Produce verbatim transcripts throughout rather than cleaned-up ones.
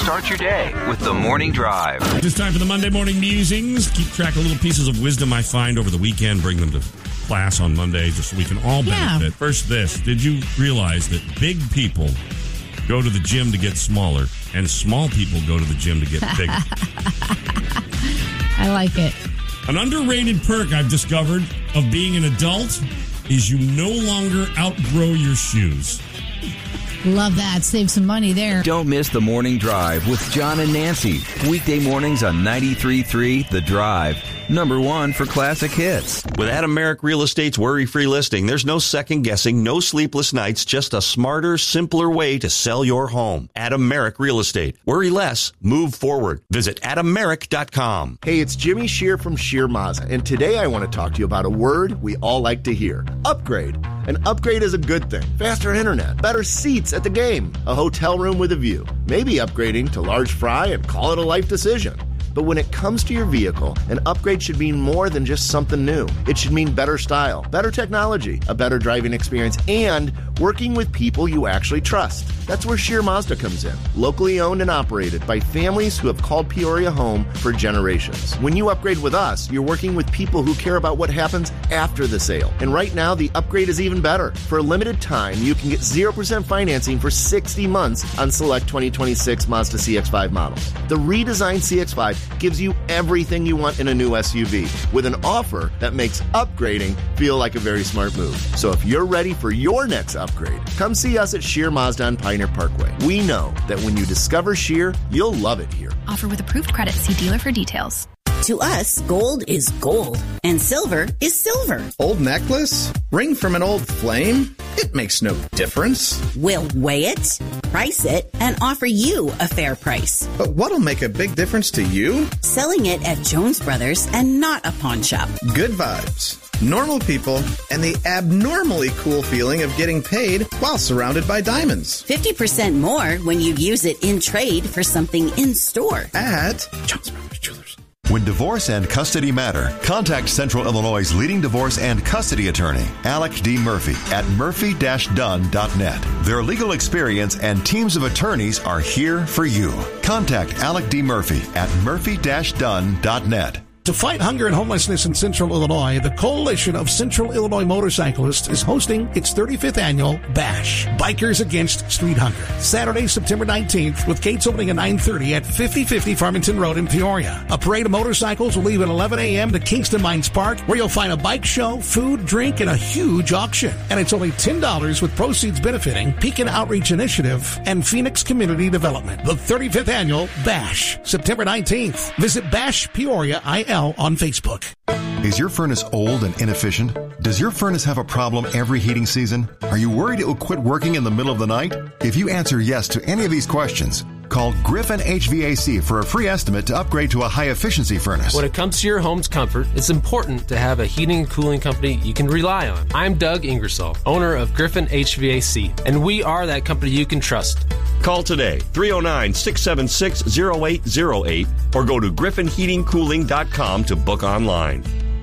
Start your day with the Morning Drive. It's time for the Monday Morning Musings. Keep track of little pieces of wisdom I find over the weekend, bring them to class on Monday just so we can all benefit. Yeah. First this, did you realize that big people go to the gym to get smaller and small people go to the gym to get bigger? I like it. An underrated perk I've discovered of being an adult is you no longer outgrow your shoes. Love that. Save some money there. Don't miss the Morning Drive with John and Nancy. Weekday mornings on ninety-three point three The Drive. Number one for classic hits. With Adam Merrick Real Estate's worry-free listing, there's no second-guessing, no sleepless nights, just a smarter, simpler way to sell your home. Adam Merrick Real Estate. Worry less, move forward. Visit adam merrick dot com. Hey, it's Jimmy Shear from Shear Mazda, and today I want to talk to you about a word we all like to hear. Upgrade. An upgrade is a good thing. Faster internet, better seats at the game, a hotel room with a view. Maybe upgrading to large fry and call it a life decision. But when it comes to your vehicle, an upgrade should mean more than just something new. It should mean better style, better technology, a better driving experience, and working with people you actually trust. That's where Shear Mazda comes in. Locally owned and operated by families who have called Peoria home for generations. When you upgrade with us, you're working with people who care about what happens after the sale. And right now, the upgrade is even better. For a limited time, you can get zero percent financing for sixty months on select twenty twenty-six Mazda C X five models. The redesigned C X five gives you everything you want in a new S U V with an offer that makes upgrading feel like a very smart move. So if you're ready for your next upgrade, come see us at Shear Mazda on Pioneer Parkway. We know that when you discover Shear, you'll love it here. Offer with approved credit. See dealer for details. To us, gold is gold, and silver is silver. Old necklace? Ring from an old flame? It makes no difference. We'll weigh it, price it, and offer you a fair price. But what'll make a big difference to you? Selling it at Jones Brothers and not a pawn shop. Good vibes, normal people, and the abnormally cool feeling of getting paid while surrounded by diamonds. fifty percent more when you use it in trade for something in store. At Jones Brothers Jewelers. When divorce and custody matter, contact Central Illinois' leading divorce and custody attorney, Alec D. Murphy, at murphy dash dunn dot net. Their legal experience and teams of attorneys are here for you. Contact Alec D. Murphy at murphy dash dunn dot net. To fight hunger and homelessness in Central Illinois, the Coalition of Central Illinois Motorcyclists is hosting its thirty-fifth annual Bash, Bikers Against Street Hunger, Saturday, September nineteenth, with gates opening at nine thirty at fifty fifty Farmington Road in Peoria. A parade of motorcycles will leave at eleven a.m. to Kingston Mines Park, where you'll find a bike show, food, drink, and a huge auction. And it's only ten dollars with proceeds benefiting Pekin Outreach Initiative and Phoenix Community Development. The thirty-fifth annual Bash, September nineteenth. Visit Bash Peoria I L on Facebook. Is your furnace old and inefficient? Does your furnace have a problem every heating season? Are you worried it will quit working in the middle of the night? If you answer yes to any of these questions, call Griffin H V A C for a free estimate to upgrade to a high-efficiency furnace. When it comes to your home's comfort, it's important to have a heating and cooling company you can rely on. I'm Doug Ingersoll, owner of Griffin H V A C, and we are that company you can trust. Call today, three oh nine, six seven six, oh eight oh eight, or go to griffin heating cooling dot com to book online.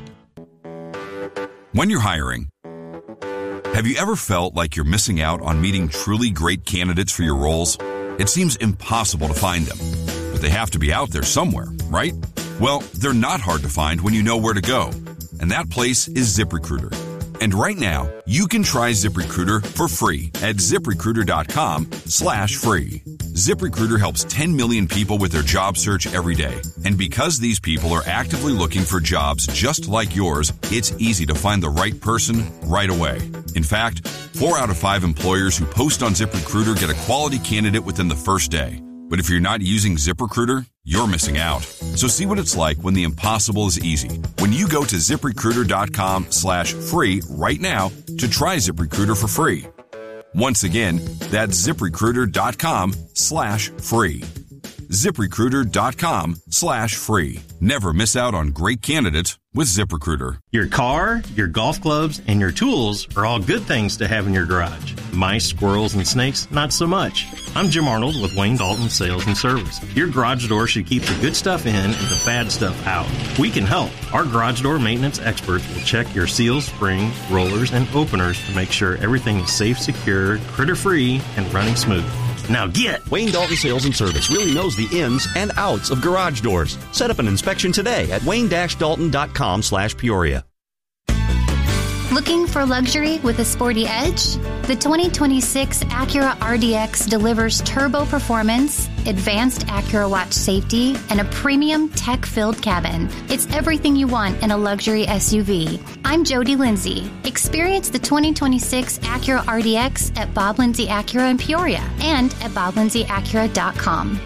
When you're hiring, have you ever felt like you're missing out on meeting truly great candidates for your roles? It seems impossible to find them, but they have to be out there somewhere, right? Well, they're not hard to find when you know where to go, and that place is ZipRecruiter. And right now, you can try ZipRecruiter for free at ZipRecruiter.com slash free. ZipRecruiter helps ten million people with their job search every day. And because these people are actively looking for jobs just like yours, it's easy to find the right person right away. In fact, four out of five employers who post on ZipRecruiter get a quality candidate within the first day. But if you're not using ZipRecruiter, you're missing out. So see what it's like when the impossible is easy. When you go to ZipRecruiter.com slash free right now to try ZipRecruiter for free. Once again, that's ZipRecruiter.com slash free. ZipRecruiter.com slash free. Never miss out on great candidates with ZipRecruiter. Your car, your golf clubs, and your tools are all good things to have in your garage. Mice, squirrels, and snakes, not so much. I'm Jim Arnold with Wayne Dalton Sales and Service. Your garage door should keep the good stuff in and the bad stuff out. We can help. Our garage door maintenance experts will check your seals, springs, rollers, and openers to make sure everything is safe, secure, critter-free, and running smooth. Now get! Wayne Dalton Sales and Service really knows the ins and outs of garage doors. Set up an inspection today at wayne dash dalton dot com slash Peoria. Looking for luxury with a sporty edge? The twenty twenty-six Acura R D X delivers turbo performance, advanced Acura watch safety, and a premium tech-filled cabin. It's everything you want in a luxury S U V. I'm Jody Lindsay. Experience the twenty twenty-six Acura R D X at Bob Lindsay Acura in Peoria and at bob lindsay acura dot com.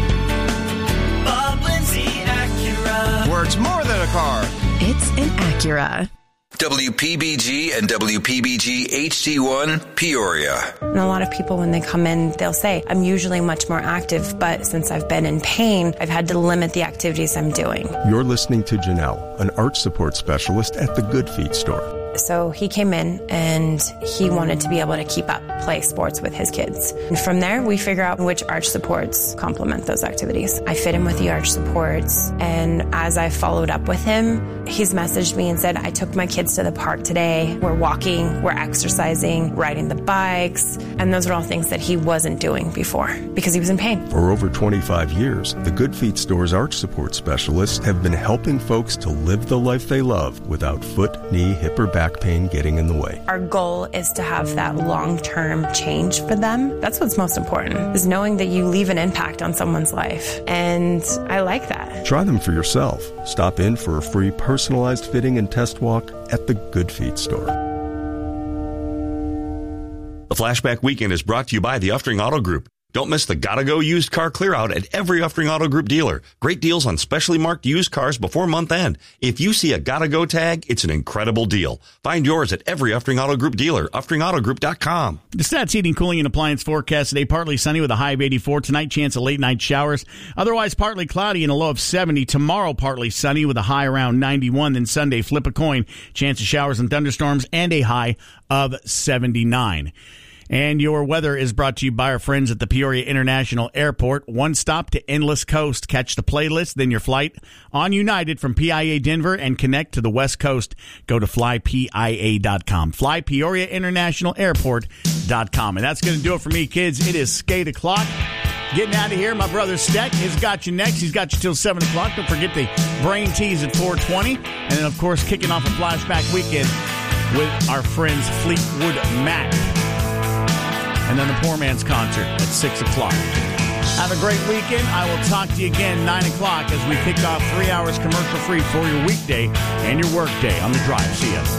Bob Lindsay Acura. Where it's more than a car. It's an Acura. W P B G and W P B G H D one Peoria. And a lot of people, when they come in, they'll say, I'm usually much more active, but since I've been in pain, I've had to limit the activities I'm doing. You're listening to Janelle, an arch support specialist at the Good Feet store. So he came in and he wanted to be able to keep up, play sports with his kids. And from there, we figure out which arch supports complement those activities. I fit him with the arch supports. And as I followed up with him, he's messaged me and said, I took my kids to the park today. We're walking, we're exercising, riding the bikes. And those are all things that he wasn't doing before because he was in pain. For over twenty-five years, the Good Feet store's arch support specialists have been helping folks to live the life they love without foot, knee, hip, or back pain getting in the way. Our goal is to have that long-term change for them. That's what's most important, is knowing that you leave an impact on someone's life. And I like that. Try them for yourself. Stop in for a free personalized fitting and test walk at the Good Feet store. The Flashback Weekend is brought to you by the Uftring Auto Group. Don't miss the Gotta Go used car clear out at every Uftring Auto Group dealer. Great deals on specially marked used cars before month end. If you see a Gotta Go tag, it's an incredible deal. Find yours at every Uftring Auto Group dealer, uftring auto group dot com. The Stats Heating, Cooling, and Appliance forecast today, partly sunny with a high of eighty-four. Tonight, chance of late night showers. Otherwise, partly cloudy and a low of seventy. Tomorrow, partly sunny with a high around ninety-one. Then Sunday, flip a coin. Chance of showers and thunderstorms and a high of seventy-nine. And your weather is brought to you by our friends at the Peoria International Airport. One stop to Endless Coast. Catch the playlist, then your flight on United from P I A Denver and connect to the West Coast. Go to fly P I A dot com. fly Peoria International Airport dot com. And that's going to do it for me, kids. It is skate o'clock. Getting out of here, my brother Steck has got you next. He's got you till seven o'clock. Don't forget the brain tease at four twenty. And then, of course, kicking off a Flashback Weekend with our friends Fleetwood Mac. And then the Poor Man's Concert at six o'clock. Have a great weekend. I will talk to you again nine o'clock as we kick off three hours commercial-free for your weekday and your workday on The Drive. See ya.